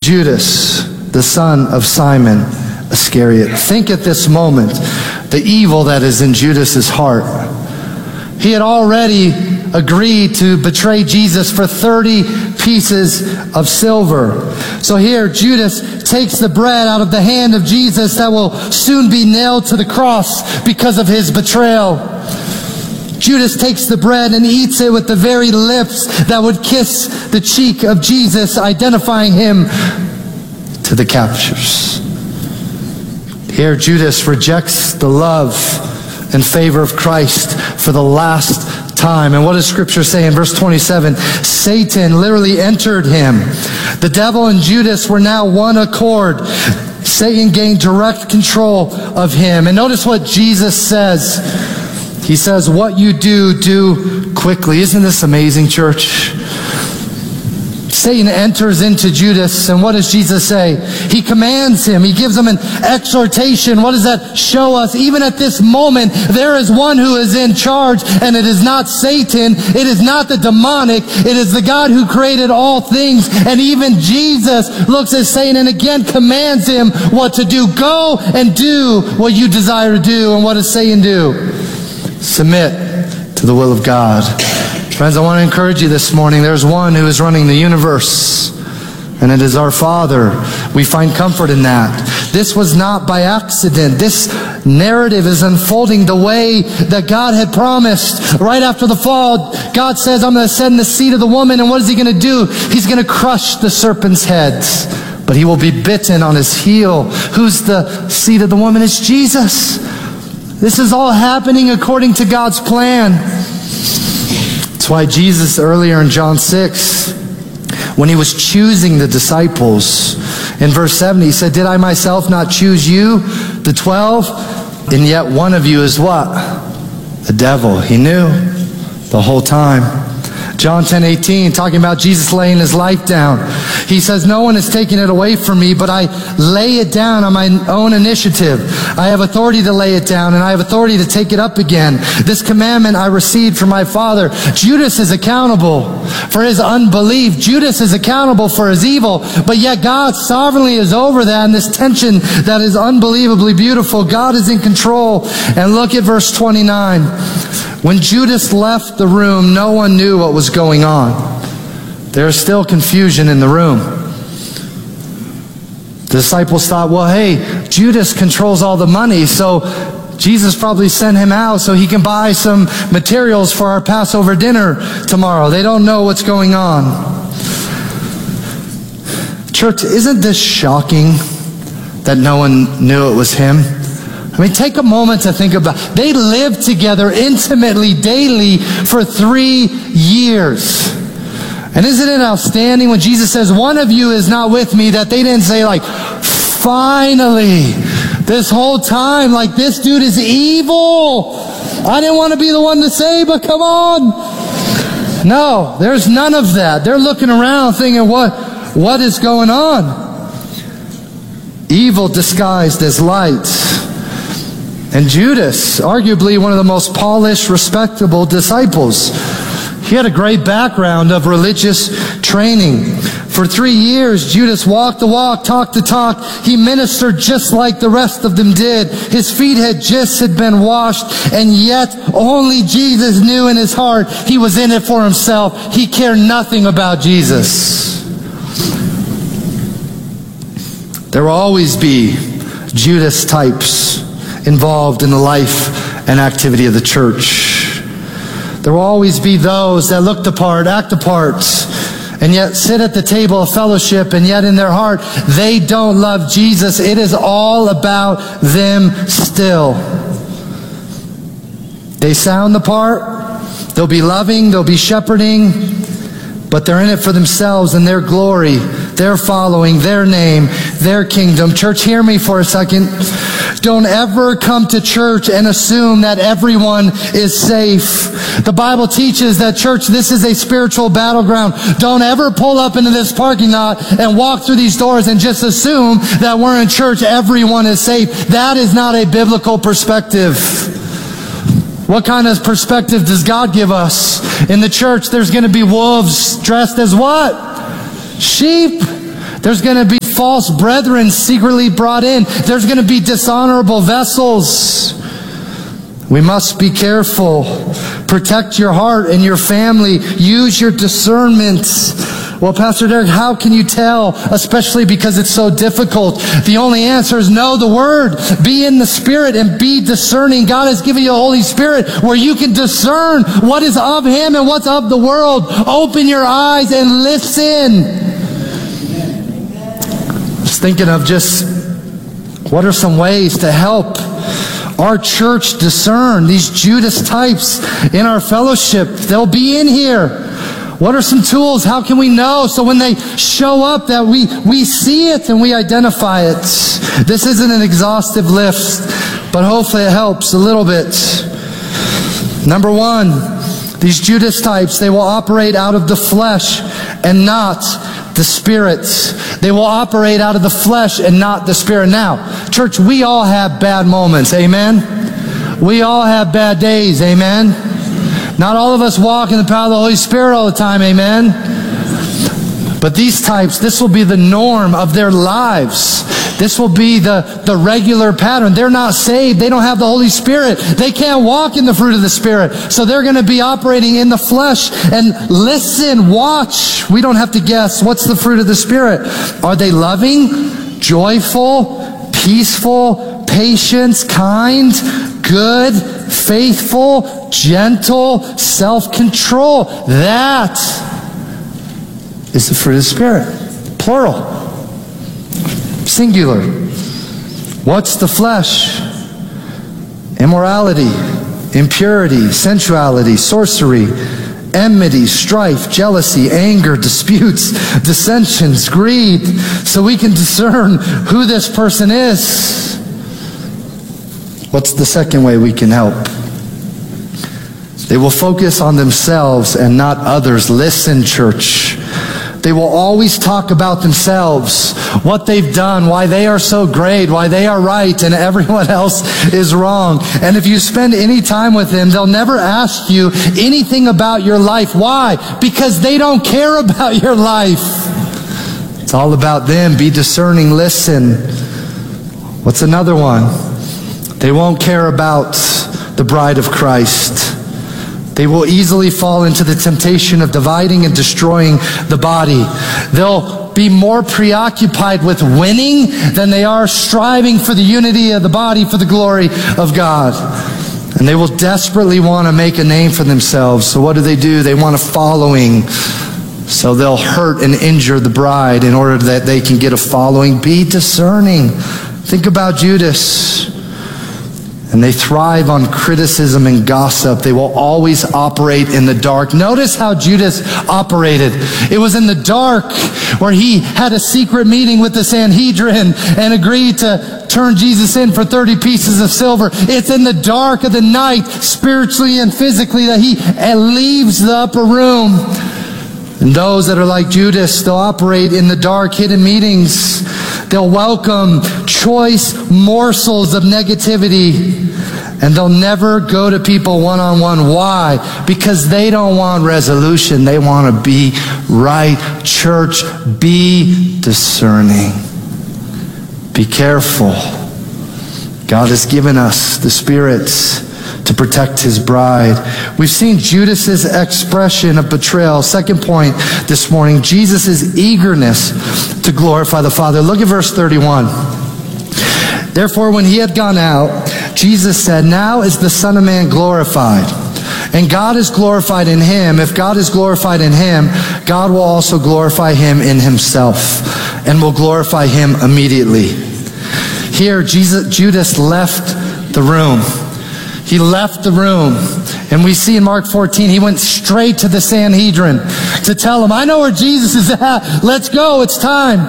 Judas, the son of Simon Iscariot. Think at this moment the evil that is in Judas's heart. He had already agreed to betray Jesus for 30 pieces of silver. So here Judas takes the bread out of the hand of Jesus that will soon be nailed to the cross because of his betrayal. Judas takes the bread and eats it with the very lips that would kiss the cheek of Jesus, identifying him to the captors. Here Judas rejects the love and favor of Christ for the last time. And what does Scripture say in verse 27? Satan literally entered him. The devil and Judas were now one accord. Satan gained direct control of him. And notice what Jesus says. He says, what you do, do quickly. Isn't this amazing, church? Satan enters into Judas, and what does Jesus say? He commands him. He gives him an exhortation. What does that show us? Even at this moment, there is one who is in charge, and it is not Satan. It is not the demonic. It is the God who created all things. And even Jesus looks at Satan and again commands him what to do. Go and do what you desire to do. And what does Satan do? Submit to the will of God. Friends, I want to encourage you this morning. There's one who is running the universe, and it is our Father. We find comfort in that. This was not by accident. This narrative is unfolding the way that God had promised. Right after the fall, God says, I'm going to send the seed of the woman, and what is he going to do? He's going to crush the serpent's heads, but he will be bitten on his heel. Who's the seed of the woman? It's Jesus. This is all happening according to God's plan. That's why Jesus earlier in John 6, when he was choosing the disciples, in verse 7, he said, did I myself not choose you, the 12? And yet one of you is what? The devil. He knew the whole time. John 10:18, talking about Jesus laying his life down. He says, no one is taking it away from me, but I lay it down on my own initiative. I have authority to lay it down, and I have authority to take it up again. This commandment I received from my Father. Judas is accountable for his unbelief. Judas is accountable for his evil, but yet God sovereignly is over that, and this tension that is unbelievably beautiful. God is in control. And look at verse 29. When Judas left the room, no one knew what was going on. There's still confusion in the room. The disciples thought, well, hey, Judas controls all the money, so Jesus probably sent him out so he can buy some materials for our Passover dinner tomorrow. They don't know what's going on. Church, isn't this shocking that no one knew it was him? I mean, take a moment to think about it. They lived together intimately, daily, for 3 years. And isn't it outstanding when Jesus says, one of you is not with me, that they didn't say like, finally, this whole time, like, this dude is evil. I didn't want to be the one to say, but come on. No, there's none of that. They're looking around thinking, what is going on? Evil disguised as light. And Judas, arguably one of the most polished, respectable disciples. He had a great background of religious training. For 3 years, Judas walked the walk, talked the talk. He ministered just like the rest of them did. His feet had been washed, and yet only Jesus knew in his heart he was in it for himself. He cared nothing about Jesus. There will always be Judas types involved in the life and activity of the church. There will always be those that look the part, act the part, and yet sit at the table of fellowship, and yet in their heart they don't love Jesus. It is all about them still. They sound the part, they'll be loving, they'll be shepherding, but they're in it for themselves and their glory, their following, their name, their kingdom. Church, hear me for a second. Don't ever come to church and assume that everyone is safe. The Bible teaches that, church, this is a spiritual battleground. Don't ever pull up into this parking lot and walk through these doors and just assume that we're in church, everyone is safe. That is not a biblical perspective. What kind of perspective does God give us? In the church, there's going to be wolves dressed as what? Sheep. There's going to be false brethren secretly brought in. There's going to be dishonorable vessels. We must be careful. Protect your heart and your family. Use your discernment. Well, Pastor Derek, how can you tell? Especially because it's so difficult. The only answer is know the Word. Be in the Spirit and be discerning. God has given you a Holy Spirit where you can discern what is of Him and what's of the world. Open your eyes and listen. I was thinking of just what are some ways to help our church discern these Judas types in our fellowship. They'll be in here. What are some tools? How can we know so when they show up that we see it and we identify it? This isn't an exhaustive list, but hopefully it helps a little bit. Number one, these Judas types, they will operate out of the flesh and not the Spirit. They will operate out of the flesh and not the Spirit. Now, church, we all have bad moments. Amen? We all have bad days. Amen? Not all of us walk in the power of the Holy Spirit all the time, amen? But these types, this will be the norm of their lives. This will be the regular pattern. They're not saved. They don't have the Holy Spirit. They can't walk in the fruit of the Spirit. So they're going to be operating in the flesh. And listen, watch. We don't have to guess. What's the fruit of the Spirit? Are they loving, joyful, peaceful, patient, kind, good, faithful, gentle, self-control? That is the fruit of the Spirit. Plural. Singular. What's the flesh? Immorality, impurity, sensuality, sorcery, enmity, strife, jealousy, anger, disputes, dissensions, greed. So we can discern who this person is. What's the second way we can help? They will focus on themselves and not others. Listen, church. They will always talk about themselves, what they've done, why they are so great, why they are right, and everyone else is wrong. And if you spend any time with them, they'll never ask you anything about your life. Why? Because they don't care about your life. It's all about them. Be discerning. Listen. What's another one? They won't care about the bride of Christ. They will easily fall into the temptation of dividing and destroying the body. They'll be more preoccupied with winning than they are striving for the unity of the body for the glory of God. And they will desperately want to make a name for themselves. So what do? They want a following. So they'll hurt and injure the bride in order that they can get a following. Be discerning. Think about Judas. And they thrive on criticism and gossip. They will always operate in the dark. Notice how Judas operated. It was in the dark where he had a secret meeting with the Sanhedrin and agreed to turn Jesus in for 30 pieces of silver. It's in the dark of the night, spiritually and physically, that he leaves the upper room. And those that are like Judas, they'll operate in the dark, hidden meetings. They'll welcome choice morsels of negativity. And they'll never go to people one-on-one. Why? Because they don't want resolution. They want to be right. Church, be discerning. Be careful. God has given us the Spirit to protect His bride. We've seen Judas's expression of betrayal. Second point this morning, Jesus' eagerness to glorify the Father. Look at verse 31. Therefore, when He had gone out, Jesus said, now is the Son of Man glorified, and God is glorified in Him. If God is glorified in Him, God will also glorify Him in Himself, and will glorify Him immediately. Here, Judas left the room. He left the room. And we see in Mark 14, he went straight to the Sanhedrin to tell them, I know where Jesus is at. Let's go. It's time.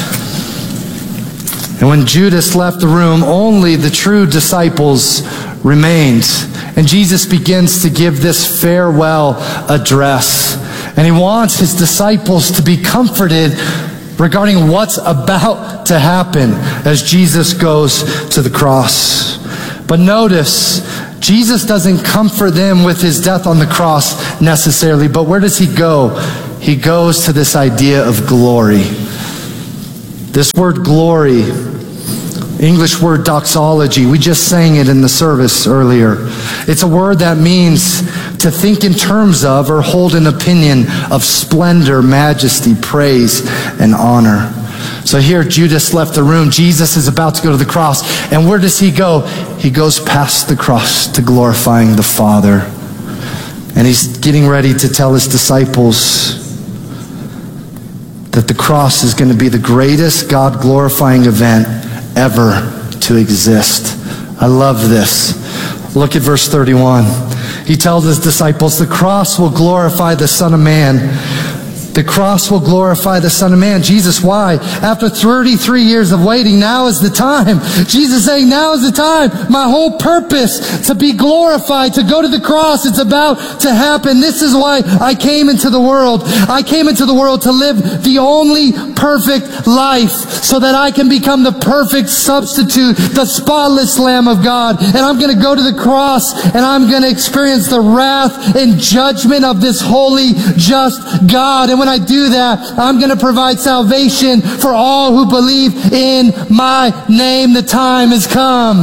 And when Judas left the room, only the true disciples remained. And Jesus begins to give this farewell address. And He wants His disciples to be comforted regarding what's about to happen as Jesus goes to the cross. But notice, Jesus doesn't comfort them with His death on the cross necessarily, but where does He go? He goes to this idea of glory. This word glory, English word doxology, we just sang it in the service earlier. It's a word that means to think in terms of or hold an opinion of splendor, majesty, praise, and honor. So here Judas left the room. Jesus is about to go to the cross. And where does he go? He goes past the cross to glorifying the Father. And he's getting ready to tell his disciples that the cross is going to be the greatest God-glorifying event ever to exist. I love this. Look at verse 31. He tells his disciples, the cross will glorify the Son of Man. The cross will glorify the Son of Man. Jesus, why? After 33 years of waiting, now is the time. Jesus saying, now is the time. My whole purpose to be glorified, to go to the cross, it's about to happen. This is why I came into the world. I came into the world to live the only perfect life so that I can become the perfect substitute, the spotless Lamb of God. And I'm going to go to the cross and I'm going to experience the wrath and judgment of this holy, just God. And when I do that, I'm going to provide salvation for all who believe in my name. The time has come.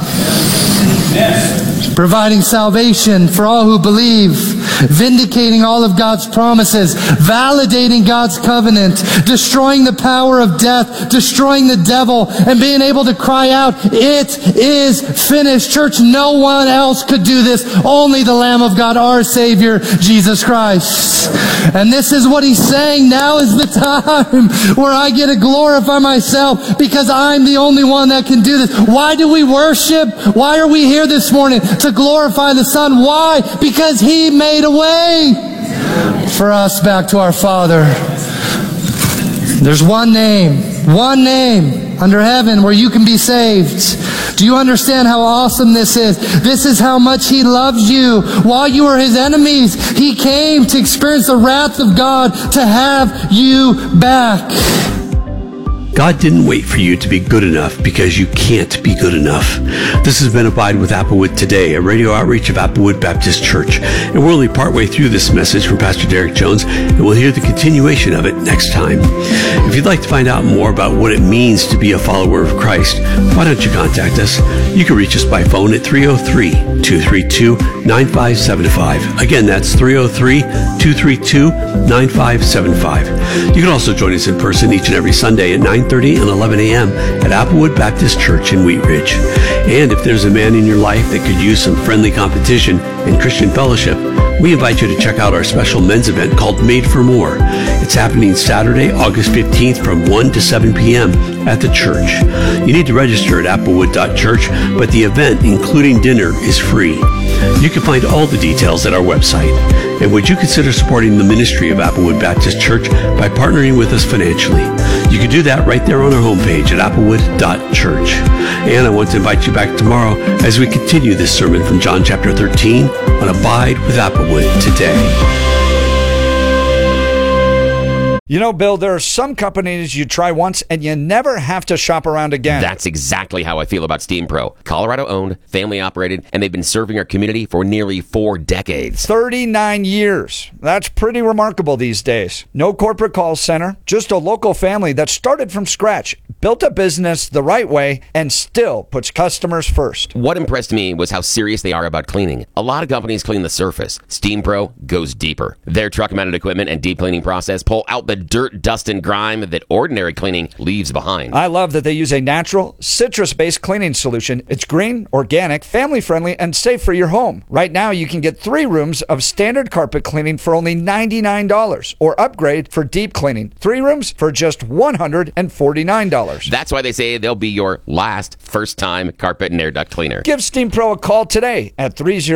Yes. Providing salvation for all who believe, vindicating all of God's promises, validating God's covenant, destroying the power of death, destroying the devil, and being able to cry out, it is finished. Church, no one else could do this. Only the Lamb of God, our Savior, Jesus Christ. And this is what he's saying. Now is the time where I get to glorify myself because I'm the only one that can do this. Why do we worship? Why are we here this morning? To glorify the Son. Why? Because he made a way for us back to our Father. There's one name under heaven where you can be saved. Do you understand how awesome this is? This is how much he loves you. While you were his enemies, he came to experience the wrath of God to have you back. God didn't wait for you to be good enough because you can't be good enough. This has been Abide with Applewood Today, a radio outreach of Applewood Baptist Church. And we're only partway through this message from Pastor Derek Jones, and we'll hear the continuation of it next time. If you'd like to find out more about what it means to be a follower of Christ, why don't you contact us? You can reach us by phone at 303-232-9575. Again, that's 303-232-9575. You can also join us in person each and every Sunday at 9:30 and 11 a.m. at Applewood Baptist Church in Wheat Ridge. And if there's a man in your life that could use some friendly competition and Christian fellowship, we invite you to check out our special men's event called Made for More. It's happening Saturday, August 15th from 1 to 7 p.m. at the church. You need to register at applewood.church, but the event, including dinner, is free. You can find all the details at our website. And would you consider supporting the ministry of Applewood Baptist Church by partnering with us financially? You can do that right there on our homepage at applewood.church. And I want to invite you back tomorrow as we continue this sermon from John chapter 13 on Abide with Applewood Today. You know, Bill, there are some companies you try once and you never have to shop around again. That's exactly how I feel about SteamPro. Colorado-owned, family-operated, and they've been serving our community for nearly 4 decades. 39 years. That's pretty remarkable these days. No corporate call center, just a local family that started from scratch, built a business the right way, and still puts customers first. What impressed me was how serious they are about cleaning. A lot of companies clean the surface. SteamPro goes deeper. Their truck-mounted equipment and deep cleaning process pull out the dirt, dust, and grime that ordinary cleaning leaves behind. I love that they use a natural, citrus-based cleaning solution. It's green, organic, family-friendly, and safe for your home. Right now, you can get 3 rooms of standard carpet cleaning for only $99, or upgrade for deep cleaning. 3 rooms for just $149. That's why they say they'll be your last first-time carpet and air duct cleaner. Give SteamPro a call today at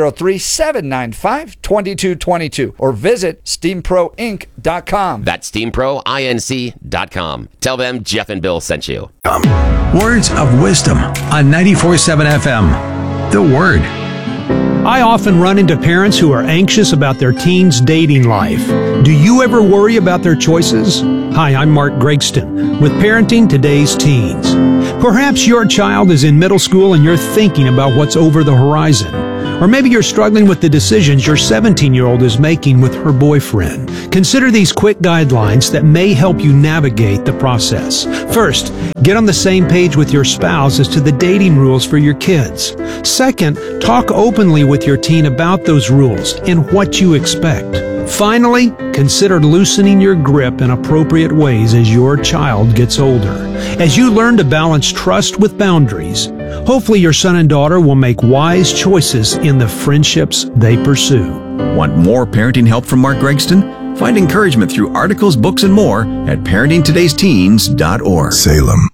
303-795-2222 or visit SteamProInc.com. That's SteamProInc.com. Tell them Jeff and Bill sent you. Words of wisdom on 94.7 FM. The Word. I often run into parents who are anxious about their teens' dating life. Do you ever worry about their choices? Hi, I'm Mark Gregston with Parenting Today's Teens. Perhaps your child is in middle school and you're thinking about what's over the horizon. Or maybe you're struggling with the decisions your 17-year-old is making with her boyfriend. Consider these quick guidelines that may help you navigate the process. First, get on the same page with your spouse as to the dating rules for your kids. Second, talk openly with your teen about those rules and what you expect. Finally, consider loosening your grip in appropriate ways as your child gets older. As you learn to balance trust with boundaries, hopefully your son and daughter will make wise choices in the friendships they pursue. Want more parenting help from Mark Gregston? Find encouragement through articles, books, and more at parentingtodaysteens.org. Salem.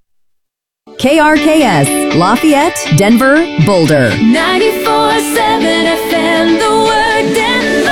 KRKS, Lafayette, Denver, Boulder. 94.7 FM, the word Denver.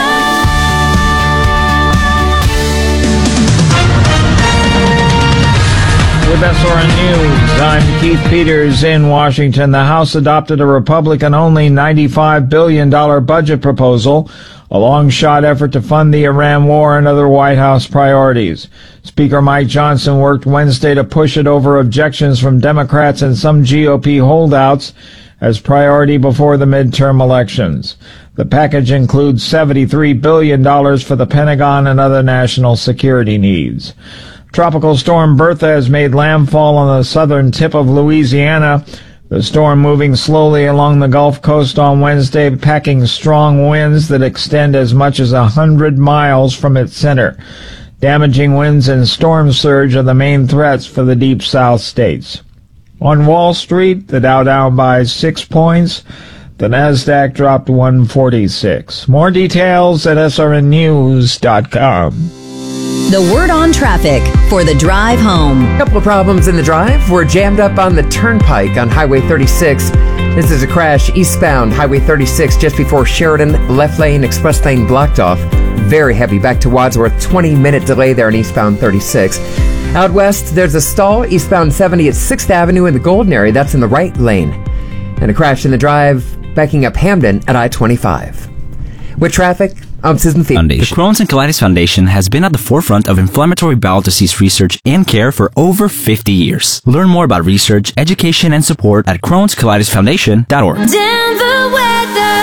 With SRN News, I'm Keith Peters in Washington. The House adopted a Republican-only $95 billion budget proposal, a long-shot effort to fund the Iran war and other White House priorities. Speaker Mike Johnson worked Wednesday to push it over objections from Democrats and some GOP holdouts as priority before the midterm elections. The package includes $73 billion for the Pentagon and other national security needs. Tropical storm Bertha has made landfall on the southern tip of Louisiana. The storm moving slowly along the Gulf Coast on Wednesday, packing strong winds that extend as much as 100 miles from its center. Damaging winds and storm surge are the main threats for the Deep South states. On Wall Street, the Dow down by 6 points. The Nasdaq dropped 146. More details at srnnews.com. The word on traffic for the drive home. A couple of problems in the drive. We're jammed up on the turnpike on Highway 36. This is a crash eastbound Highway 36 just before Sheridan. Left lane, express lane blocked off. Very heavy back to Wadsworth. 20-minute delay there on eastbound 36. Out west, there's a stall eastbound 70 at 6th Avenue in the Golden area. That's in the right lane. And a crash in the drive backing up Hamden at I-25. With traffic, I'm Susan Foundation. The Crohn's and Colitis Foundation has been at the forefront of inflammatory bowel disease research and care for over 50 years. Learn more about research, education, and support at Crohn'sColitisFoundation.org. Denver weather.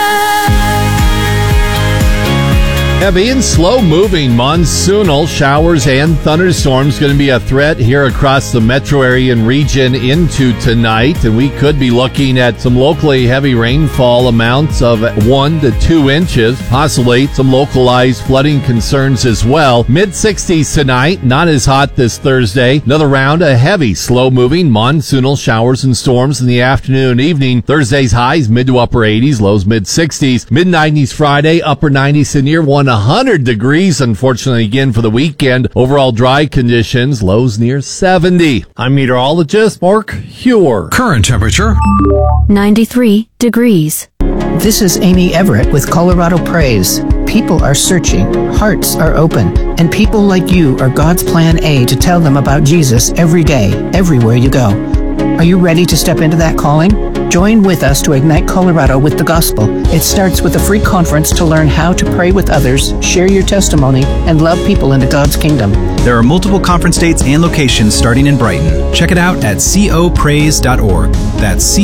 Heavy and slow-moving monsoonal showers and thunderstorms going to be a threat here across the metro area and region into tonight, and we could be looking at some locally heavy rainfall amounts of 1 to 2 inches, possibly some localized flooding concerns as well. Mid-60s tonight, not as hot this Thursday. Another round of heavy, slow-moving monsoonal showers and storms in the afternoon and evening. Thursday's highs mid to upper 80s, lows mid-60s. Mid-90s Friday, upper 90s to near 100 degrees, unfortunately, again for the weekend. Overall dry conditions, lows near 70. I'm meteorologist Mark Huer. Current temperature 93 degrees. This is Amy Everett with Colorado Praise. People are searching, hearts are open, and people like you are God's plan A to tell them about Jesus every day, everywhere you go. Are you ready to step into that calling? Join with us to ignite Colorado with the gospel. It starts with a free conference to learn how to pray with others, share your testimony, and love people into God's kingdom. There are multiple conference dates and locations starting in Brighton. Check it out at copraise.org. That's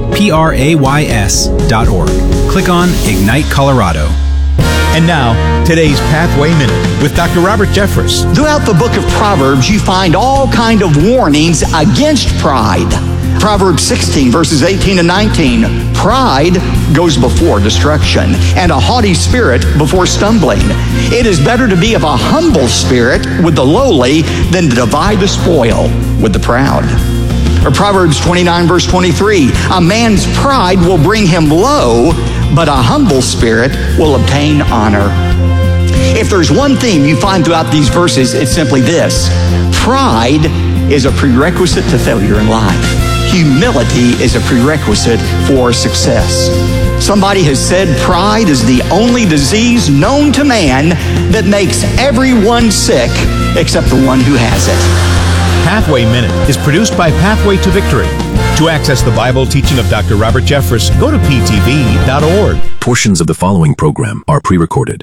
coprays.org. Click on Ignite Colorado. And now, today's Pathway Minute with Dr. Robert Jeffress. Throughout the book of Proverbs, you find all kind of warnings against pride. Proverbs 16, verses 18 and 19. Pride goes before destruction, and a haughty spirit before stumbling. It is better to be of a humble spirit with the lowly than to divide the spoil with the proud. Or Proverbs 29, verse 23. A man's pride will bring him low, but a humble spirit will obtain honor. If there's one theme you find throughout these verses, it's simply this. Pride is a prerequisite to failure in life. Humility is a prerequisite for success. Somebody has said pride is the only disease known to man that makes everyone sick except the one who has it. Pathway Minute is produced by Pathway to Victory. To access the Bible teaching of Dr. Robert Jeffress, go to ptv.org. Portions of the following program are pre-recorded.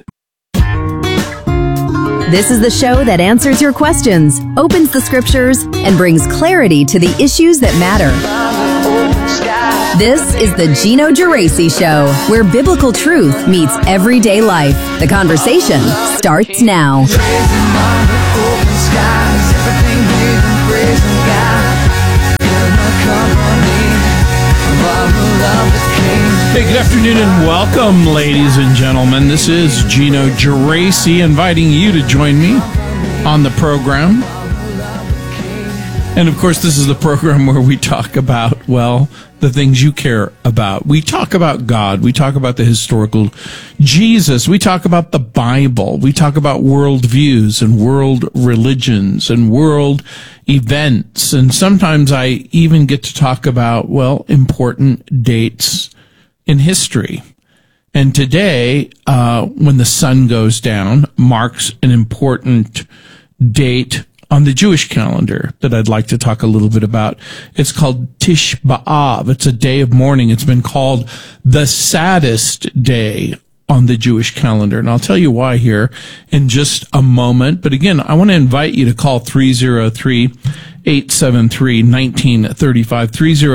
This is the show that answers your questions, opens the scriptures, and brings clarity to the issues that matter. This is the Gino Geraci Show, where biblical truth meets everyday life. The conversation starts now. Hey, good afternoon and welcome, ladies and gentlemen. This is Gino Geraci inviting you to join me on the program. And of course, this is the program where we talk about, well, the things you care about. We talk about God. We talk about the historical Jesus. We talk about the Bible. We talk about world views and world religions and world events. And sometimes I even get to talk about, well, important dates in history. And today, when the sun goes down, marks an important date on the Jewish calendar that I'd like to talk a little bit about. It's called Tish B'Av. It's a day of mourning. It's been called the saddest day on the Jewish calendar. And I'll tell you why here in just a moment. But again, I want to invite you to call 303-873-1935,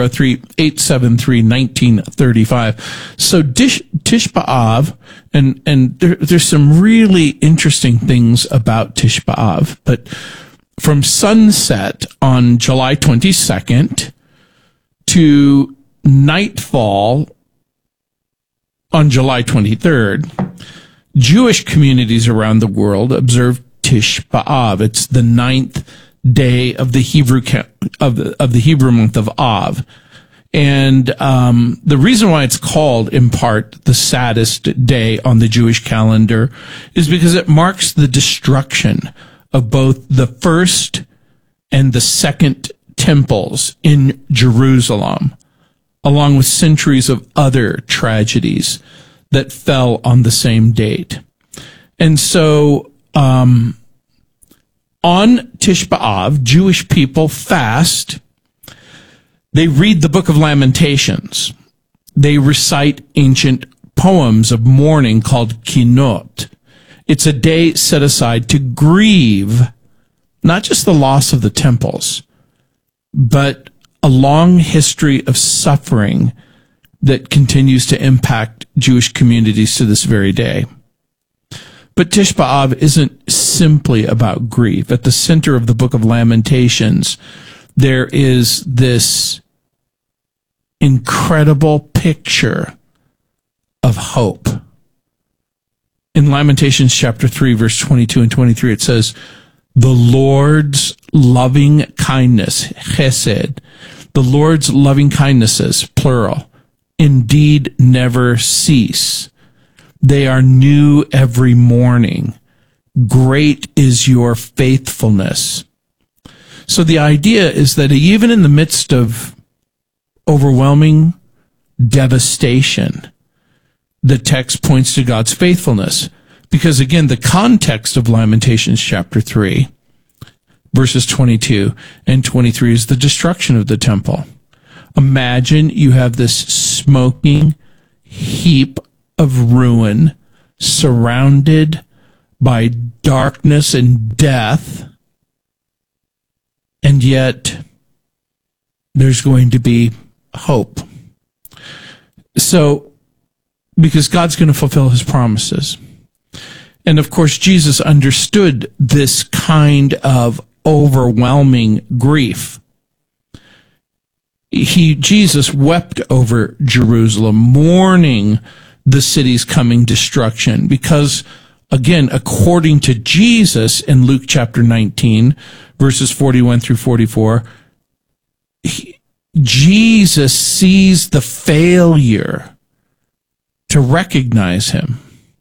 303-873-1935. So Tish B'Av, and there's some really interesting things about Tish B'Av, but from sunset on July 22nd to nightfall on July 23rd, Jewish communities around the world observe Tish B'Av. It's the 9th day of the Hebrew of the Hebrew month of Av. And the reason why it's called, in part, the saddest day on the Jewish calendar is because it marks the destruction of both the first and the second temples in Jerusalem, along with centuries of other tragedies that fell on the same date. And so, on Tish B'Av, Jewish people fast. They read the Book of Lamentations. They recite ancient poems of mourning called Kinot. It's a day set aside to grieve not just the loss of the temples, but a long history of suffering that continues to impact Jewish communities to this very day. But Tish B'Av isn't simply about grief. At the center of the Book of Lamentations, there is this incredible picture of hope. In Lamentations chapter 3, verse 22 and 23, it says, the Lord's loving kindness, chesed, the Lord's loving kindnesses, plural, indeed never cease. They are new every morning. Great is your faithfulness. So the idea is that even in the midst of overwhelming devastation, the text points to God's faithfulness. Because again, the context of Lamentations chapter 3, verses 22 and 23 is the destruction of the temple. Imagine you have this smoking heap of ruin surrounded by darkness and death, and yet there's going to be hope. So, because God's going to fulfill his promises. And of course, Jesus understood this kind of overwhelming grief. Jesus wept over Jerusalem, mourning the city's coming destruction, because, again, according to Jesus in Luke chapter 19, verses 41 through 44, Jesus sees the failure to recognize him.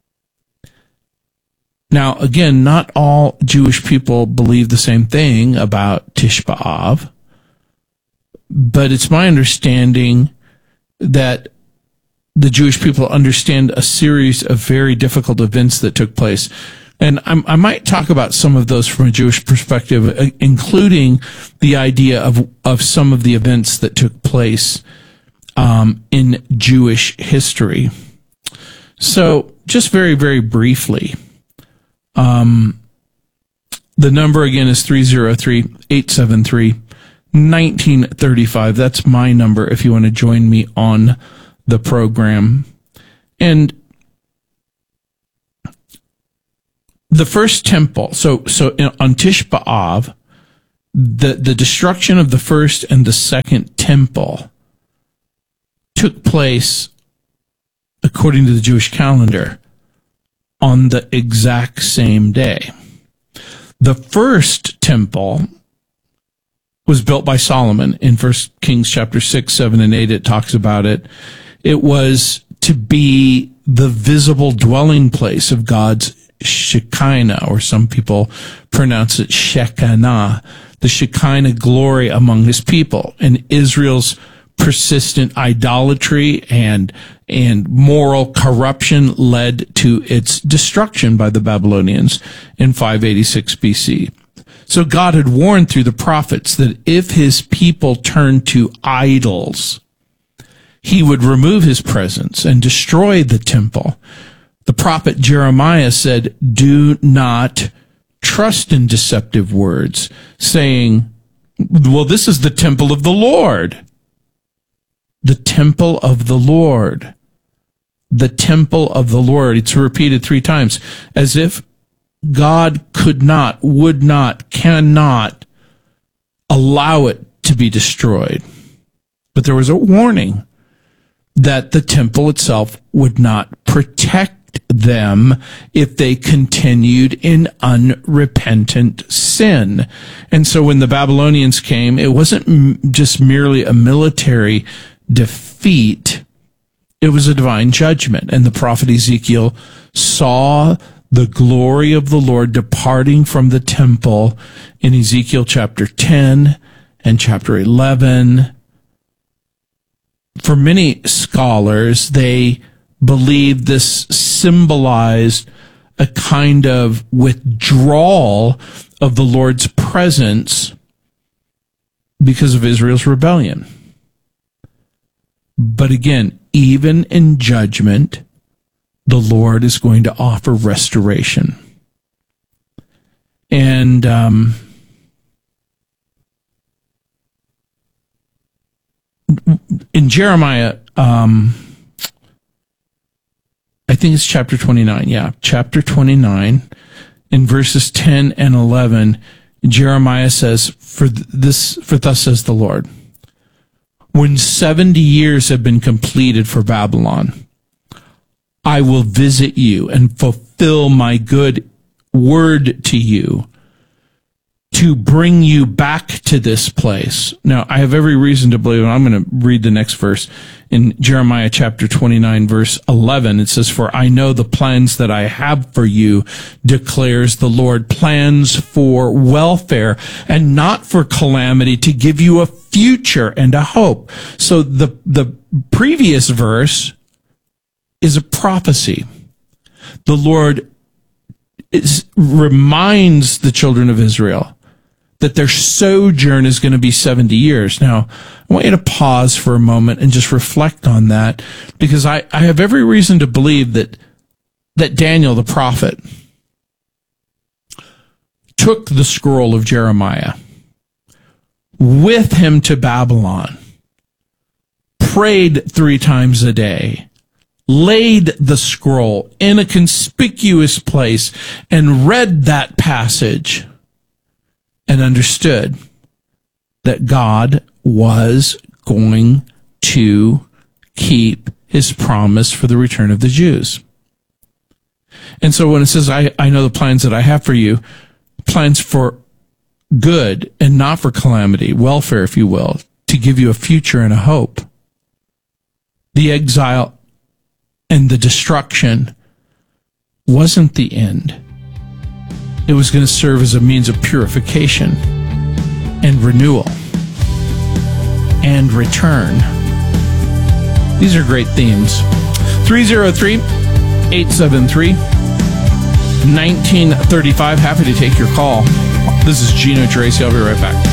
Now, again, not all Jewish people believe the same thing about Tish B'Av, but it's my understanding that the Jewish people understand a series of very difficult events that took place. And I might talk about some of those from a Jewish perspective, including the idea of some of the events that took place in Jewish history. So, just very, very briefly, the number again is 303-873-1935, 1935. That's my number if you want to join me on the program. And the first temple, so on Tish B'Av, the destruction of the first and the second temple took place, according to the Jewish calendar, on the exact same day. The first temple was built by Solomon. In 1 Kings chapter 6, 7, and 8, it talks about it. It was to be the visible dwelling place of God's Shekinah, or some people pronounce it Shekinah, the Shekinah glory among his people. And Israel's persistent idolatry and moral corruption led to its destruction by the Babylonians in 586 BC. So God had warned through the prophets that if his people turned to idols, he would remove his presence and destroy the temple. The prophet Jeremiah said, "Do not trust in deceptive words," saying, well, this is the temple of the Lord. The temple of the Lord. The temple of the Lord. It's repeated 3 times, as if God could not, would not, cannot allow it to be destroyed. But there was a warning that the temple itself would not protect them if they continued in unrepentant sin. And so when the Babylonians came, it wasn't just merely a military defeat, it was a divine judgment. And the prophet Ezekiel saw the glory of the Lord departing from the temple in Ezekiel chapter 10 and chapter 11. For many scholars, they believe this symbolized a kind of withdrawal of the Lord's presence because of Israel's rebellion. But again, even in judgment, the Lord is going to offer restoration. And in Jeremiah, I think it's chapter 29. Yeah, chapter 29, in verses 10 and 11, Jeremiah says, For thus says the Lord, when 70 years have been completed for Babylon, I will visit you and fulfill my good word to you to bring you back to this place. Now, I have every reason to believe, and I'm going to read the next verse in Jeremiah chapter 29, verse 11. It says, For I know the plans that I have for you, declares the Lord, plans for welfare and not for calamity, to give you a future and a hope. So the previous verse is a prophecy. The Lord reminds the children of Israel that their sojourn is going to be 70 years. Now, I want you to pause for a moment and just reflect on that, because I have every reason to believe that Daniel the prophet took the scroll of Jeremiah with him to Babylon, prayed 3 times a day, laid the scroll in a conspicuous place, and read that passage and understood that God was going to keep his promise for the return of the Jews. And so when it says, I know the plans that I have for you, plans for good and not for calamity, welfare, if you will, to give you a future and a hope. The exile and the destruction wasn't the end. It was going to serve as a means of purification and renewal and return. These are great themes. 303-873-1935. Happy to take your call. This is Gino Tracy. I'll be right back.